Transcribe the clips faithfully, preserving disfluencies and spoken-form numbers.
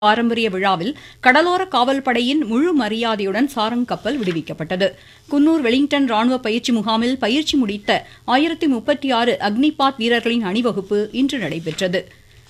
பாரம்பரிய விழாவில் கடலோர காவல் படையின் முழு மரியாதையுடன் சாரங் கப்பல் விடுவிக்கப்பட்டது. குன்னூர் வெலிங்டன் ராணுவ பயிற்சி முகாமில் பயிற்சி முடித்த ஆயிரத்தி முப்பத்தி ஆறு அக்னிபாத் வீரர்களின் அணிவகுப்பு இன்று நடைபெற்றது.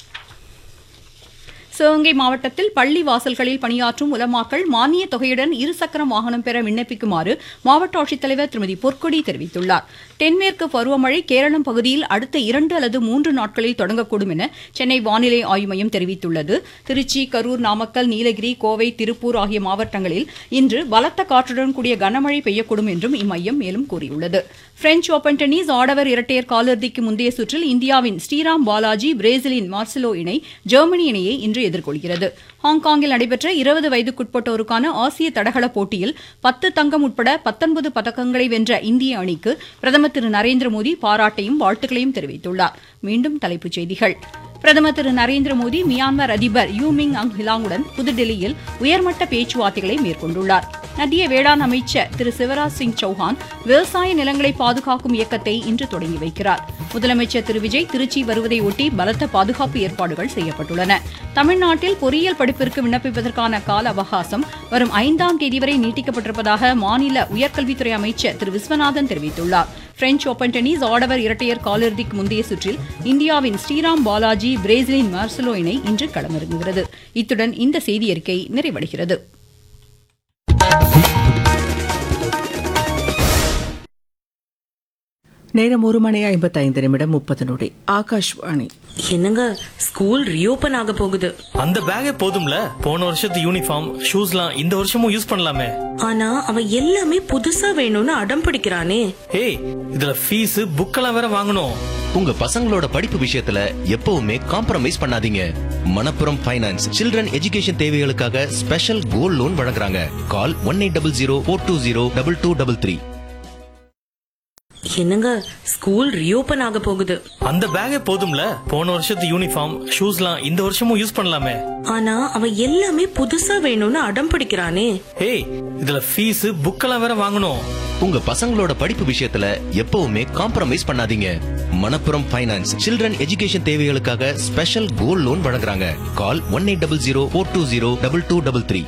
சிவகங்கை மாவட்டத்தில் பள்ளி வாசல்களில் பணியாற்றும் உலமாக்கள் மானிய தொகையுடன் இருசக்கர வாகனம் பெற விண்ணப்பிக்குமாறு மாவட்ட ஆட்சித்தலைவர் திருமதி பொற்கொடி தெரிவித்துள்ளார். தென்மேற்கு பருவமழை கேரளம் பகுதியில் அடுத்த இரண்டு அல்லது மூன்று நாட்களில் தொடங்கக்கூடும் என சென்னை வானிலை ஆய்வு மையம் தெரிவித்துள்ளது. திருச்சி, கரூர், நாமக்கல், நீலகிரி, கோவை, திருப்பூர் ஆகிய மாவட்டங்களில் இன்று பலத்த காற்றுடன் கூடிய கனமழை பெய்யக்கூடும் என்றும் இம்மையம் மேலும் கூறியுள்ளது. பிரெஞ்ச் ஓபன் டென்னிஸ் ஆடவர் இரட்டையர் காலிறுதிக்கு முந்தைய சுற்றில் இந்தியாவின் ஸ்ரீராம் பாலாஜி பிரேசிலின் மார்செலோ இணை ஜெர்மனி இணையை இன்று எதிர்கொள்கிறது. ஹாங்காங்கில் நடைபெற்ற இருபது வயதுக்குட்பட்டோருக்கான ஆசிய தடகள போட்டியில் பத்து தங்கம் உட்பட பத்தொன்பது பதக்கங்களை வென்ற இந்திய அணிக்கு பிரதமர் திரு நரேந்திர மோடி பாராட்டையும் வாழ்த்துக்களையும் தெரிவித்துள்ளார். மீண்டும் தலைப்புச் செய்திகள். பிரதமர் திரு நரேந்திர மோடி மியான்மர் அதிபர் யூ மிங் அங் ஹிலாங்குடன் புதுதில்லியில் உயர்மட்ட பேச்சுவார்த்தைகளை மேற்கொண்டுள்ளார். மத்திய வேளாண் அமைச்சர் திரு சிவராஜ் சிங் சௌஹான் விவசாய நிலங்களை பாதுகாக்கும் இயக்கத்தை இன்று தொடங்கி வைக்கிறார். முதலமைச்சர் திரு விஜய் திருச்சி வருவதை ஒட்டி பலத்த பாதுகாப்பு ஏற்பாடுகள் செய்யப்பட்டுள்ளன. தமிழ்நாட்டில் பொறியியல் படிப்பிற்கு விண்ணப்பிப்பதற்கான கால அவகாசம் வரும் ஐந்தாம் தேதி வரை நீட்டிக்கப்பட்டிருப்பதாக மாநில உயர்கல்வித்துறை அமைச்சர் திரு விஸ்வநாதன் தெரிவித்துள்ளார். பிரெஞ்ச் ஓபன் டென்னிஸ் ஆடவர் இரட்டையர் காலிறுதிக்கு முந்தைய சுற்றில் இந்தியாவின் ஸ்ரீராம் பாலாஜி பிரேசிலின் மார்செலோ இணை இன்று களமிறங்குகிறது. இத்துடன் இந்த செய்தியறிக்கை நிறைவடைகிறது. நேரம் ஒரு மணி ஐம்பத்தி ஐந்து நிமிடம் முப்பது நொடி. ஆகாஷ்வாணி. என்னங்க, ஸ்கூல் ரீஓபன் ஆக போகுது. அந்த பேக்கே போதும்ல, போன வருஷத்து யூனிஃபார்ம் ஷூஸ்லாம் இந்த வருஷமும் யூஸ் பண்ணலாமே. ஆனா அவன் எல்லாமே புதுசா வேணும்னு அடம் பிடிக்கிறானே. ஏய், இதுல ஃபீஸ் புக்கெல்லாம் வேற வாங்கணும். உங்க பசங்களோட படிப்பு விஷயத்துல எப்பவுமே காம்ப்ரமைஸ் பண்ணாதீங்க. மணப்புரம் ஃபைனான்ஸ் சில்ட்ரன் எஜுகேஷன் தேவைகளுக்காக ஸ்பெஷல் கோல்ட் லோன் வழங்குறாங்க. கால் one eight double zero four two zero double two double three. என்னங்க, ஸ்கூல் ரீஓபன் ஆக போகுது. அந்த பேக்கே போதும்ல, போன வருஷத்து யூனிஃபார்ம் ஷூஸ்லாம் இந்த வருஷமும் யூஸ் பண்ணலாமே. ஆனா அவன் எல்லாமே புதுசா வேணும்னு அடம் பிடிக்கிறானே. ஏய், இதுல ஃபீஸ் புக்கெல்லாம் வேற வாங்கணும். உங்க பசங்களோட படிப்பு விஷயத்துல எப்பவுமே காம்ப்ரமைஸ் பண்ணாதீங்க. மணப்புரம் ஃபைனான்ஸ் சில்ட்ரன் எஜுகேஷன் தேவைகளுக்காக ஸ்பெஷல் கோல்ட் லோன் வழங்குறாங்க. கால் one eight double zero four two zero double two double three.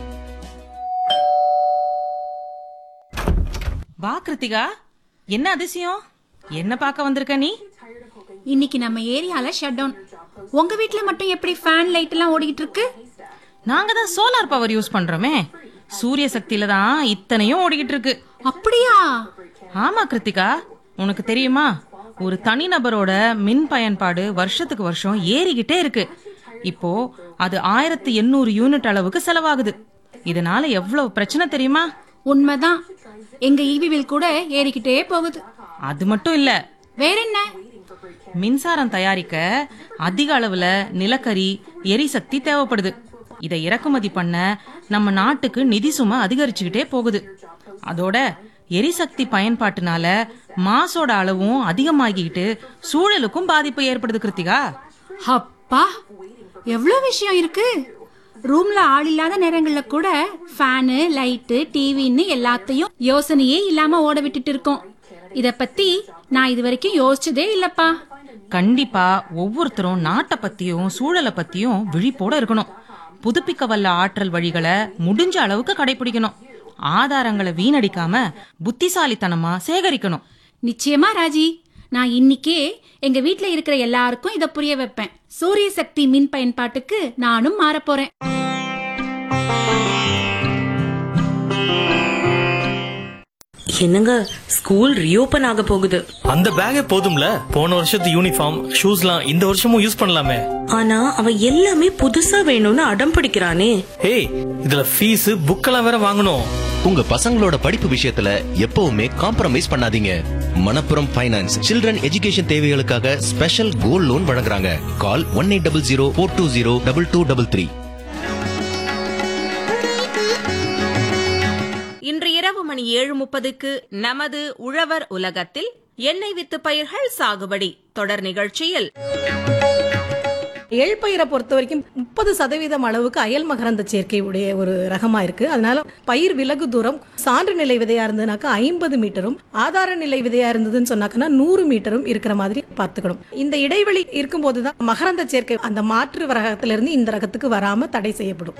வா கிருத்திகா, என்ன அதிசயம்? என்ன பார்க்க வந்திருக்க நீ? இன்னைக்கு நம்ம ஏரியால ஷட் டவுன். உங்க வீட்ல மட்டும் எப்படி ஃபேன் லைட் எல்லாம் ஓடிட்டு இருக்கு? நாங்க தான் சோலார் பவர் யூஸ் பண்றோமே. சூரிய சக்தியில தான் இத்தனையும் ஓடிக்கிட்டு இருக்கு. அப்படியா? ஆமா கிருத்திகா, உனக்கு தெரியுமா, ஒரு தனிநபரோட மின் பயன்பாடு வருஷத்துக்கு வருஷம் ஏறிக்கிட்டே இருக்கு. இப்போ அது ஆயிரத்தி எண்ணூறு யூனிட் அளவுக்கு செலவாகுது. இதனால எவ்வளவு பிரச்சனை தெரியுமா? உண்மைதான், எங்க ஈவி பில் கூட ஏறிக்கிட்டே போகுது. அது மட்டும் இல்ல, வேற என்ன? மின்சாரம் தயாரிக்க அதிக அளவுல நிலக்கரி, எரிசக்தி தேவைப்படுது. இதை இறக்குமதி பண்ண நம்ம நாட்டுக்கு நிதி சுமை அதிகரிச்சுக்கிட்டே போகுது. அதோட எரிசக்தி பயன்பாட்டுனால மாசோட அளவும் அதிகமாகிக்கிட்டு சூழலுக்கும் பாதிப்பு ஏற்படுது கிருத்திகா. அப்பா, எவ்வளவு விஷயம் இருக்கு. ரூம்ல ஆள் இல்லாத நேரங்கள்ல கூட ஃபேனு, லைட்டு, டிவின்னு எல்லாத்தையும் யோசனையே இல்லாம ஓட விட்டுட்டு இருக்கோம். இத பத்தி நான் இது வரைக்கும் யோசிச்சதே இல்லப்பா. கண்டிப்பா ஒவ்வொருத்தரும் நாட்டை பத்தியும் சூழலை பத்தியும் விழிப்போட இருக்கணும். புதுப்பிக்க வல்ல ஆற்றல் வழிகளை முடிஞ்ச அளவுக்கு கடைபிடிக்கணும். ஆதாரங்களை வீணடிக்காம புத்திசாலித்தனமா சேகரிக்கணும். நிச்சயமா ராஜி, நான் இன்னைக்கே எங்க வீட்ல இருக்கிற எல்லாருக்கும் இத புரிய வைப்பேன். சூரிய சக்தி மின் பயன்பாட்டுக்கு நானும் மாற போறேன். என்னங்க, ஸ்கூல் ரீஓபன் ஆக போகுது. அந்த பேக்கே போதும்ல, போன வருஷத்து யூனிஃபார்ம் ஷூஸ்லாம் இந்த வருஷமும் யூஸ் பண்ணலாமே. ஆனா அவன் எல்லாமே புதுசா வேணும்னு அடம் பிடிக்கிறானே. ஏய், இதுல ஃபீஸ் புக்கெல்லாம் வேற வாங்கணும். உங்க பசங்களோட படிப்பு விஷயத்துல எப்பவுமே காம்ப்ரமைஸ் பண்ணாதீங்க. மணப்புரம் ஃபைனான்ஸ் சில்ட்ரன் எஜுகேஷன் தேவைகளுக்காக ஸ்பெஷல் கோல்ட் லோன் வழங்குறாங்க. கால் one eight double zero four two zero double two double three. இன்று இரவு மணி ஏழு முப்பதுக்கு நமது உழவர் உலகத்தில் எண்ணெய் வித்து பயிர்கள் சாகுபடி தொடர் நிகழ்ச்சியில் எள் பயிரை பொறுத்த வரைக்கும் முப்பது சதவீதம் அளவுக்கு அயல் மகரந்த சேர்க்கை உடைய ஒரு ரகமா இருக்கு. அதனால பயிர் விலகு தூரம் சான்று நிலை விதையா இருந்ததுனாக்கா ஐம்பது மீட்டரும், ஆதார நிலை விதையா இருந்ததுன்னு சொன்னாக்கன்னா நூறு மீட்டரும் இருக்கிற மாதிரி பார்த்துக்கணும். இந்த இடைவெளி இருக்கும் போதுதான் மகரந்த சேர்க்கை அந்த மாற்று ரகத்திலிருந்து இந்த ரகத்துக்கு வராம தடை செய்யப்படும்.